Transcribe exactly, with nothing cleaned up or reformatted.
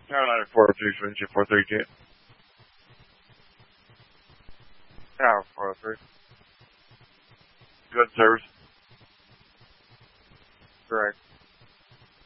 Carolina four oh three, Winship four thirty-two. Tower four oh three. Good service. Correct.